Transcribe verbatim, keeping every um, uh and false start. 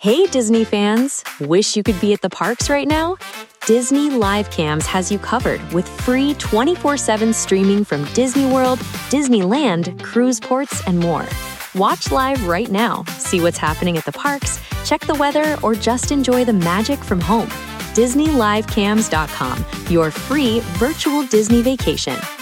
Hey Disney fans! Wish you could be at the parks right now? Disney Live Cams has you covered with free twenty-four seven streaming from Disney World, Disneyland, cruise ports, and more. Watch live right now, see what's happening at the parks, check the weather, or just enjoy the magic from home. Disney Live Cams dot com, your free virtual Disney vacation.